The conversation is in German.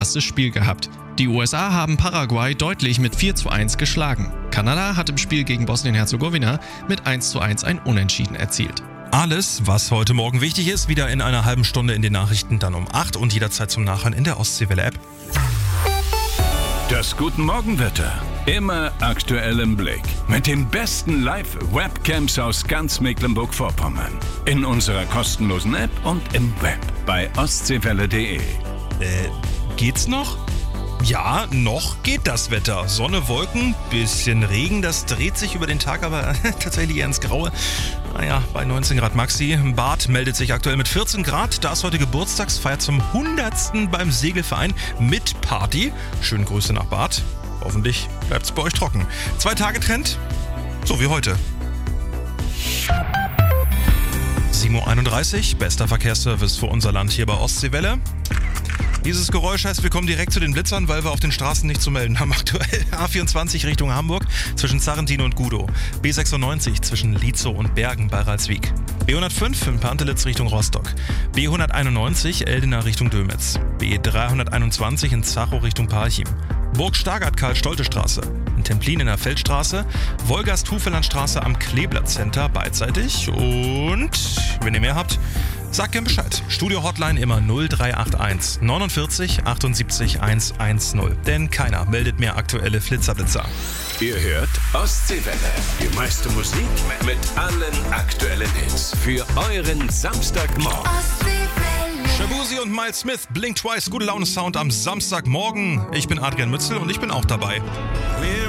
erstes Spiel gehabt. Die USA haben Paraguay deutlich mit 4:1 geschlagen. Kanada hat im Spiel gegen Bosnien-Herzegowina mit 1:1 ein Unentschieden erzielt. Alles, was heute Morgen wichtig ist, wieder in einer halben Stunde in den Nachrichten, dann um 8 und jederzeit zum Nachhören in der Ostseewelle-App. Das Guten Morgen-Wetter. Immer aktuell im Blick. Mit den besten Live-Webcams aus ganz Mecklenburg-Vorpommern. In unserer kostenlosen App und im Web bei ostseewelle.de. Geht's noch? Ja, noch geht das Wetter. Sonne, Wolken, bisschen Regen, das dreht sich über den Tag aber tatsächlich eher ins Graue. Naja, bei 19 Grad Maxi. Bad meldet sich aktuell mit 14 Grad. Da ist heute Geburtstagsfeier zum 100. beim Segelverein mit Party. Schöne Grüße nach Bad. Hoffentlich bleibt's bei euch trocken. 2 Tage Trend, so wie heute. 7:31 Uhr, bester Verkehrsservice für unser Land hier bei Ostseewelle. Dieses Geräusch heißt, wir kommen direkt zu den Blitzern, weil wir auf den Straßen nichts zu melden haben aktuell. A24 Richtung Hamburg zwischen Zarrentin und Gudow. B96 zwischen Lietzow und Bergen bei Ralswiek. B105 in Pantelitz Richtung Rostock. B191 Eldena Richtung Dömitz. B321 in Zachow Richtung Parchim. Burg Stargard Karl-Stolte-Straße. In Templin in der Feldstraße. Wolgast-Hufelandstraße am Kleeblatt Center beidseitig. Und wenn ihr mehr habt, sagt gern Bescheid. Studio-Hotline immer 0381 49 78 110. Denn keiner meldet mehr aktuelle Flitzerblitzer. Ihr hört Ostseewelle. Die meiste Musik mit allen aktuellen Hits. Für euren Samstagmorgen. Shabuzi und Miles Smith, Blink Twice, gute Laune Sound am Samstagmorgen. Ich bin Adrian Mützel und ich bin auch dabei. We're